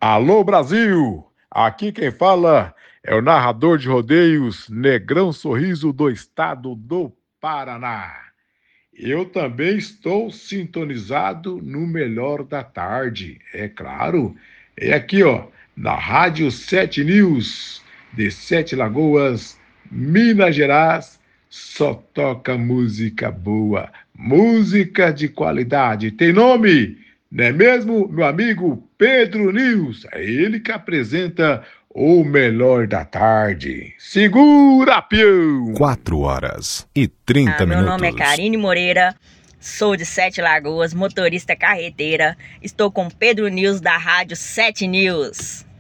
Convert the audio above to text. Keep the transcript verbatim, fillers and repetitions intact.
Alô, Brasil! Aqui quem fala é o narrador de rodeios Negrão Sorriso do estado do Paraná. Eu também estou sintonizado no melhor da tarde, é claro. É aqui, ó, na Rádio Sete News, de Sete Lagoas, Minas Gerais. Só toca música boa, música de qualidade. Tem nome? Não é mesmo, meu amigo Pedro News? É ele que apresenta o melhor da tarde. Segura, peão! Quatro horas e trinta Ah, meu minutos. nome é Karine Moreira, sou de Sete Lagoas, motorista carreteira. Estou com Pedro News da Rádio Sete News.